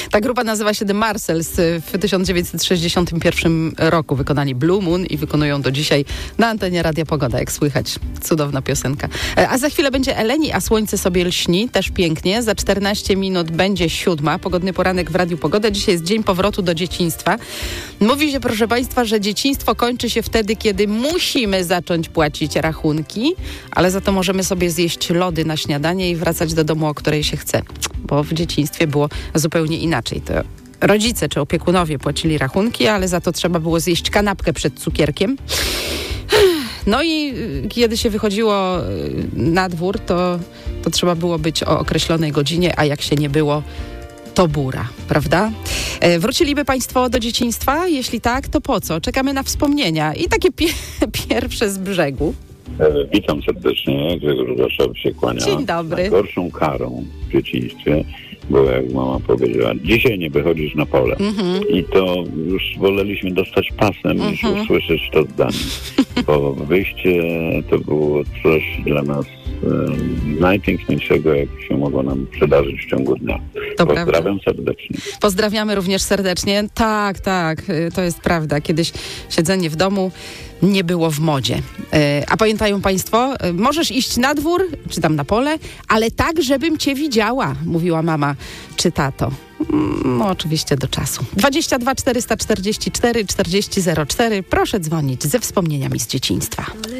Ta grupa nazywa się The Marcels. W 1961 roku wykonali Blue Moon i wykonują do dzisiaj na antenie Radia Pogoda, jak słychać. Cudowna piosenka. A za chwilę będzie Eleni, a słońce sobie lśni, też pięknie. Za 14 minut będzie 7. Pogodny poranek w Radiu Pogoda. Dzisiaj jest dzień powrotu do dzieciństwa. Mówi się, proszę Państwa, że dzieciństwo kończy się wtedy, kiedy musimy zacząć płacić rachunki, ale za to możemy sobie zjeść lody na śniadanie i wracać do domu, o której się chce. Bo w dzieciństwie było zupełnie inaczej. To rodzice czy opiekunowie płacili rachunki, ale za to trzeba było zjeść kanapkę przed cukierkiem. No i kiedy się wychodziło na dwór, to trzeba było być o określonej godzinie, a jak się nie było, to bura, prawda? Wróciliby Państwo do dzieciństwa? Jeśli tak, to po co? Czekamy na wspomnienia. I takie pierwsze z brzegu. Witam serdecznie, Grzegorz Warszaw się kłania. Dzień dobry. Najgorszą karą w dzieciństwie było, jak mama powiedziała, dzisiaj nie wychodzisz na pole. I to już woleliśmy dostać pasem, niż usłyszeć to zdanie. Bo wyjście to było coś dla nas najpiękniejszego, jak się mogło nam przydarzyć w ciągu dnia. To Pozdrawiam prawda. serdecznie. Pozdrawiamy również serdecznie. Tak, to jest prawda. Kiedyś siedzenie w domu nie było w modzie. A pamiętają Państwo, możesz iść na dwór, czy tam na pole, ale tak, żebym Cię widziała, mówiła mama czy tato. No oczywiście do czasu. 22 444 40 04. Proszę dzwonić ze wspomnieniami z dzieciństwa.